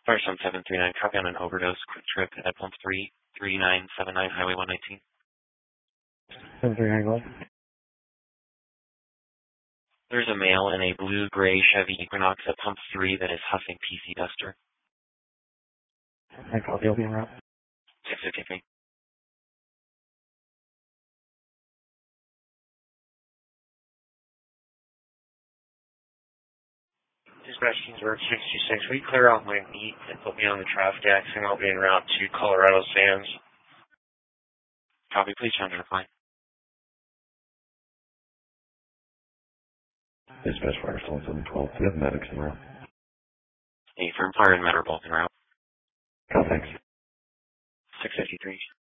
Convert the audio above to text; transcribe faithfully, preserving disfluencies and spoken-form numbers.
Firestone seven three nine, copy on an overdose, quick trip at pump three three nine seven nine, Highway one nineteen. seven three nine, go ahead. There's a male in a blue-gray Chevy Equinox at pump three that is huffing P C Duster. I call the open route. six fifty-three. Dispatch Kingsburg six two six. Will you clear out my beat and put me on the traffic accident? I'll be en route to Colorado Sands. Copy, please turn to the flight. Dispatch Firestone seven twelve. We have medics en route. A firm fire and med are both en route. Oh, thanks. six fifty-three.